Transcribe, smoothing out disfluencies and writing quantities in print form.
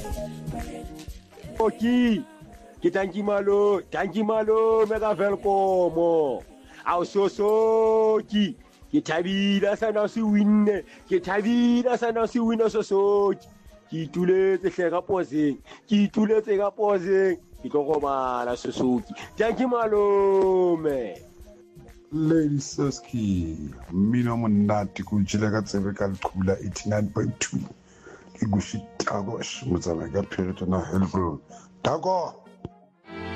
Okay. Tanki malo, mega velkomo. Au sosoki. Kitabida sana si winne. Kitabida sana si winne sosoki. Kituletse hleka poseng. Kituletse ka poseng. Kitogomana sosoki. Tanki malo me. Lady Soski, mina monate go jela ka tsebe ka leqhula 89.2 ke go shitago shimotsa ka phirito na Hellbrook. Tago